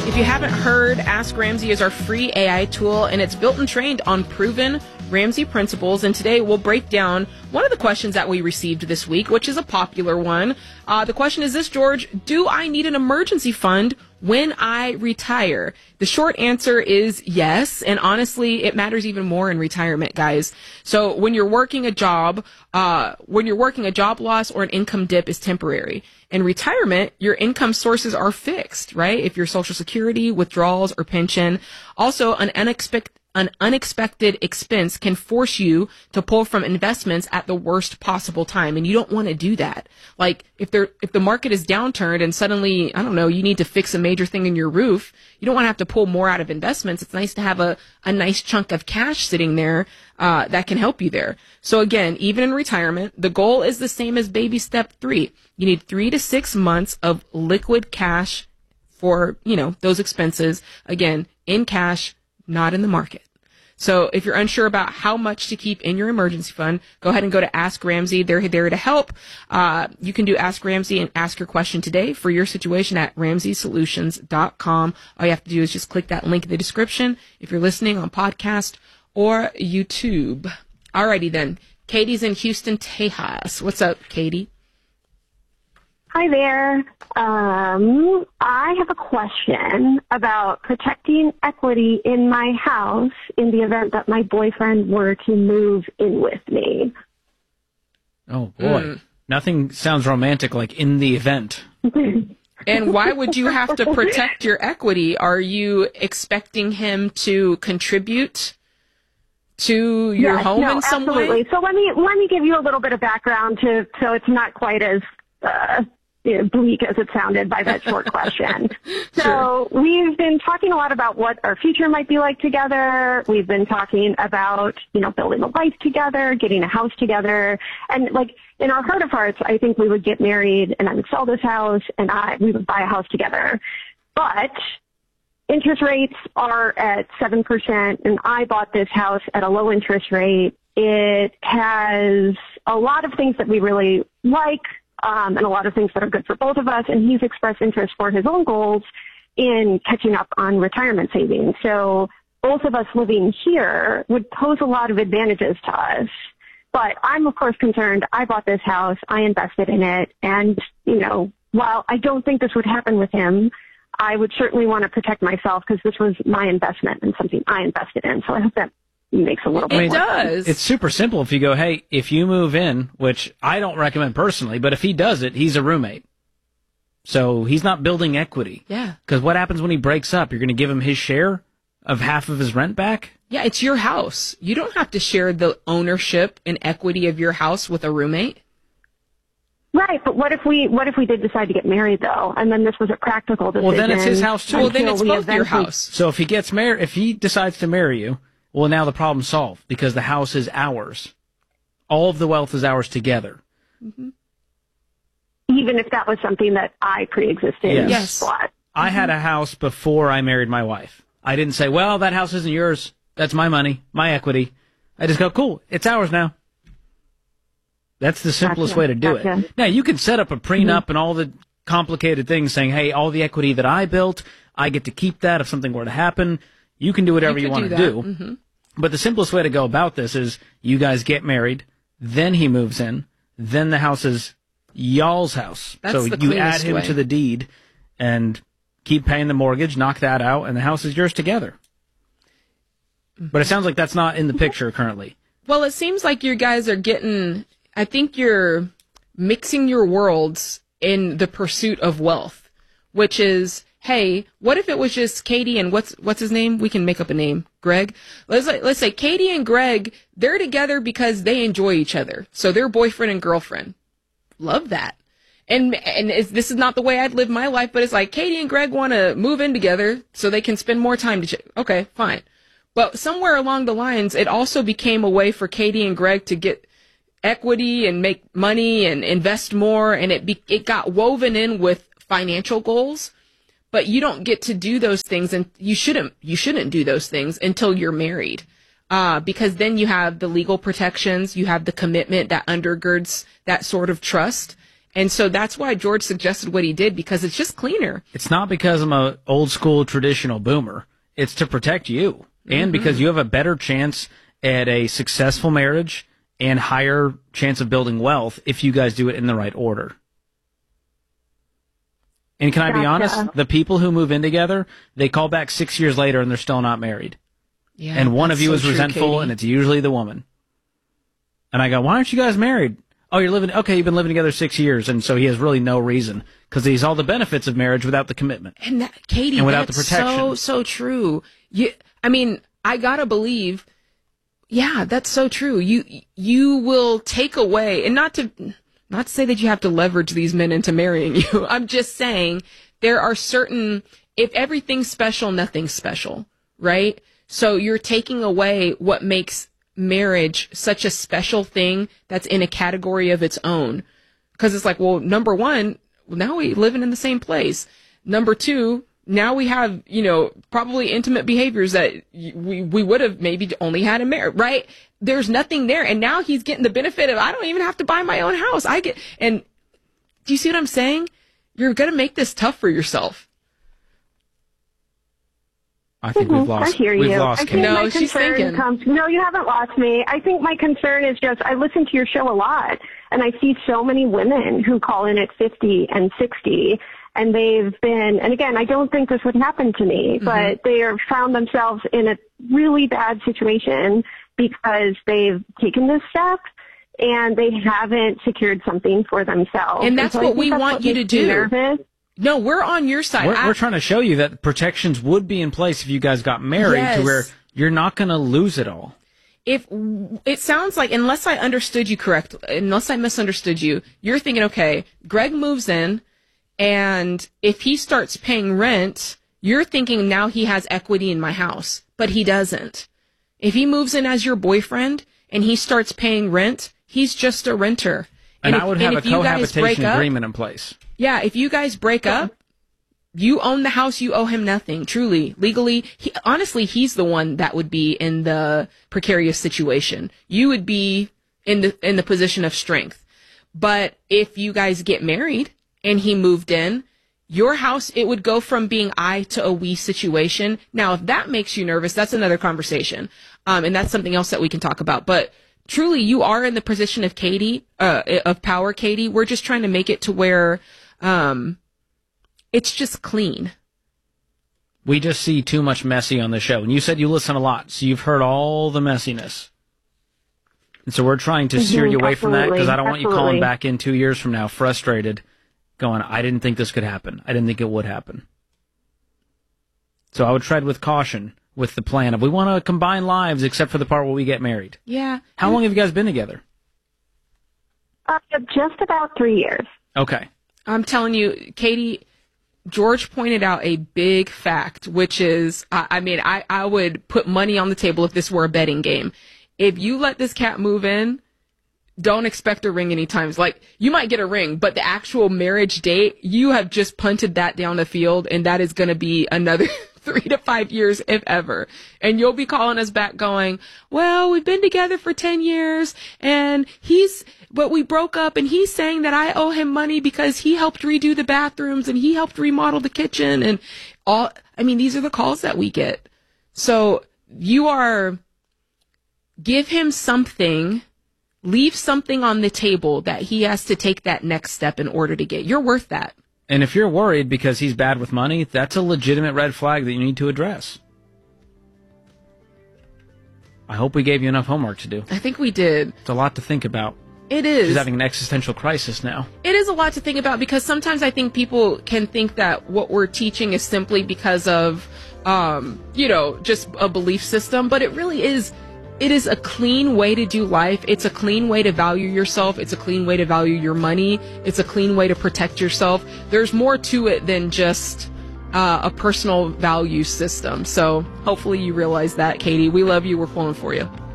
If you haven't heard, Ask Ramsey is our free AI tool, and it's built and trained on proven Ramsey principles. And today we'll break down one of the questions that we received this week, which is a popular one. The question is this, George: do I need an emergency fund when I retire? The short answer is yes. And honestly, it matters even more in retirement, guys. So when you're working a job loss or an income dip is temporary. In retirement, your income sources are fixed, right? If you're Social Security, withdrawals, or pension. Also, an unexpected expense can force you to pull from investments at the worst possible time. And you don't want to do that. Like if the market is downturned and suddenly, I don't know, you need to fix a major thing in your roof, you don't want to have to pull more out of investments. It's nice to have a nice chunk of cash sitting there, that can help you there. So again, even in retirement, the goal is the same as baby step 3. You need 3 to 6 months of liquid cash for, those expenses. Again, in cash, not in the market. So if you're unsure about how much to keep in your emergency fund, go ahead and go to Ask Ramsey. They're there to help. You can do Ask Ramsey and ask your question today for your situation at RamseySolutions.com. All you have to do is just click that link in the description if you're listening on podcast or YouTube. Alrighty then. Katie's in Houston, Tejas. What's up, Katie? Hi there. I have a question about protecting equity in my house in the event that my boyfriend were to move in with me. Oh, boy. Nothing sounds romantic like in the event. And why would you have to protect your equity? Are you expecting him to contribute to your home in some absolutely. way? So let me give you a little bit of background so it's not quite as bleak as it sounded by that short question. So we've been talking a lot about what our future might be like together. We've been talking about, building a life together, getting a house together. And in our heart of hearts, I think we would get married and I would sell this house and we would buy a house together. But interest rates are at 7% and I bought this house at a low interest rate. It has a lot of things that we really like, and a lot of things that are good for both of us. And he's expressed interest for his own goals in catching up on retirement savings. So both of us living here would pose a lot of advantages to us. But I'm, of course, concerned. I bought this house. I invested in it. And, while I don't think this would happen with him, I would certainly want to protect myself because this was my investment and something I invested in. So I hope that makes a little bit It more does. sense. It's super simple if you go, hey, if you move in, which I don't recommend personally, but if he does it, he's a roommate. So he's not building equity. Yeah. Because what happens when he breaks up? You're going to give him his share of half of his rent back? Yeah, it's your house. You don't have to share the ownership and equity of your house with a roommate. Right, but what if we did decide to get married though, and then this was a practical decision? Well, then it's his house too. Well, then it's until we both your eventually- house. So if he gets married, if he decides to marry you, well, now the problem's solved because the house is ours. All of the wealth is ours together. Even if that was something that I pre-existed Yes. bought. I had a house before I married my wife. I didn't say, well, that house isn't yours. That's my money, my equity. I just go, cool, it's ours now. That's the simplest way to do it. Now, you can set up a prenup and all the complicated things saying, hey, all the equity that I built, I get to keep that if something were to happen. You can do whatever you want to do. But the simplest way to go about this is you guys get married, then he moves in, then the house is y'all's house. That's so the you add cleanest him way. to the deed and keep paying the mortgage, knock that out, and the house is yours together. But it sounds like that's not in the picture currently. Well, it seems like you guys are I think you're mixing your worlds in the pursuit of wealth, which is, hey, what if it was just Katie and what's his name? We can make up a name. Greg. Let's say Katie and Greg, they're together because they enjoy each other. So they're boyfriend and girlfriend. Love that. And this is not the way I'd live my life, but it's like Katie and Greg want to move in together so they can spend more time okay, fine. But somewhere along the lines, it also became a way for Katie and Greg to get equity and make money and invest more, and it got woven in with financial goals. But you don't get to do those things, and you shouldn't do those things until you're married, because then you have the legal protections, you have the commitment that undergirds that sort of trust, And so that's why George suggested what he did, because it's just cleaner. It's not because I'm a old school traditional boomer. It's to protect you. And because you have a better chance at a successful marriage and higher chance of building wealth if you guys do it in the right order. And can I be honest? The people who move in together, they call back 6 years later and they're still not married. Yeah, and one of you is resentful, Katie. and it's usually the woman. And I go, why aren't you guys married? Oh, you've been living together 6 years, and so he has really no reason, because he's all the benefits of marriage without the commitment. And that, Katie, and without that's the protection. so true. I gotta believe, yeah, that's so true. You will take away, and not to say that you have to leverage these men into marrying you. I'm just saying there are certain, if everything's special, nothing's special, right? So you're taking away what makes marriage such a special thing that's in a category of its own. Because it's like, well, number one, now we living in the same place. Number two, now we have, probably intimate behaviors that we would have maybe only had in marriage, right? There's nothing there. And now he's getting the benefit of, I don't even have to buy my own house. And do you see what I'm saying? You're going to make this tough for yourself. I think we've lost. I hear you. We've lost Kate. No, she's thinking. No, you haven't lost me. I think my concern is just, I listen to your show a lot, and I see so many women who call in at 50 and 60, and they've been, and again, I don't think this would happen to me, but they have found themselves in a really bad situation because they've taken this step and they haven't secured something for themselves. And that's what we want you to do. Nervous. No, we're on your side. We're trying to show you that protections would be in place if you guys got married, to where you're not going to lose it all. If it sounds like, unless I understood you correctly, unless I misunderstood you, you're thinking, okay, Greg moves in, and if he starts paying rent, you're thinking now he has equity in my house, but he doesn't. If he moves in as your boyfriend and he starts paying rent, he's just a renter. And I would have a cohabitation agreement in place. Yeah, if you guys break up, you own the house, you owe him nothing. Truly, legally, honestly, he's the one that would be in the precarious situation. You would be in the position of strength. But if you guys get married and he moved in, your house, it would go from being I to a we situation. Now, if that makes you nervous, that's another conversation. And that's something else that we can talk about. But truly, you are in the position of Katie, of power, Katie. We're just trying to make it to where, it's just clean. We just see too much messy on the show. And you said you listen a lot, so you've heard all the messiness. And so we're trying to steer you away from that, because I don't want you calling back in 2 years from now frustrated, going, I didn't think this could happen. I didn't think it would happen. So I would tread with caution with the plan of, we want to combine lives except for the part where we get married. Yeah. How long have you guys been together? Just about 3 years. Okay. I'm telling you, Katie, George pointed out a big fact, which is, I would put money on the table if this were a betting game. If you let this cat move in, don't expect a ring anytime. Like, you might get a ring, but the actual marriage date, you have just punted that down the field, and that is going to be another 3 to 5 years, if ever. And you'll be calling us back going, well, we've been together for 10 years, but we broke up, and he's saying that I owe him money because he helped redo the bathrooms and he helped remodel the kitchen and all. These are the calls that we get. So give him something, leave something on the table that he has to take that next step in order to get. You're worth that. And if you're worried because he's bad with money, that's a legitimate red flag that you need to address. I hope we gave you enough homework to do. I think we did. It's a lot to think about. It is. She's having an existential crisis now. It is a lot to think about, because sometimes I think people can think that what we're teaching is simply because of, just a belief system, but it really is. It is a clean way to do life. It's a clean way to value yourself. It's a clean way to value your money. It's a clean way to protect yourself. There's more to it than just a personal value system. So hopefully you realize that, Katie. We love you. We're pulling for you.